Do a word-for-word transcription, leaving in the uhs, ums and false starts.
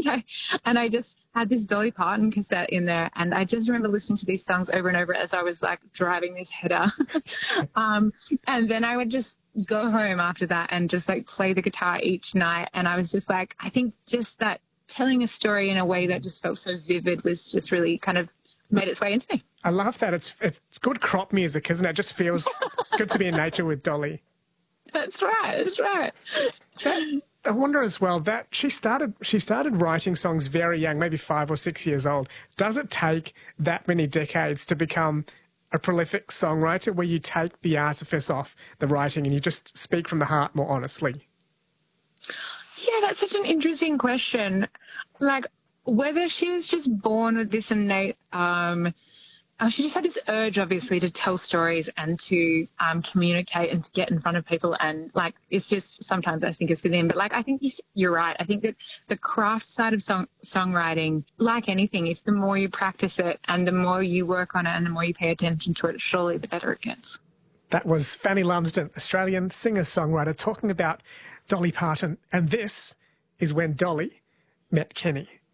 I, and I just had this Dolly Parton cassette in there, and I just remember listening to these songs over and over as I was like driving this header. um, and then I would just go home after that and just like play the guitar each night. And I was just like, I think just that telling a story in a way that just felt so vivid was just really kind of made its way into me. I love that. It's it's good crop music, isn't it? It just feels good to be in nature with Dolly. That's right. That's right. That, I wonder as well that she started she started writing songs very young, maybe five or six years old. Does it take that many decades to become a prolific songwriter where you take the artifice off the writing and you just speak from the heart more honestly? Yeah, that's such an interesting question. Like, whether she was just born with this innate, um, oh, she just had this urge, obviously, to tell stories and to um, communicate and to get in front of people. And, like, it's just sometimes I think it's within. But, like, I think you're right. I think that the craft side of song songwriting, like anything, if the more you practice it and the more you work on it and the more you pay attention to it, surely the better it gets. That was Fanny Lumsden, Australian singer-songwriter, talking about Dolly Parton. And this is when Dolly met Kenny.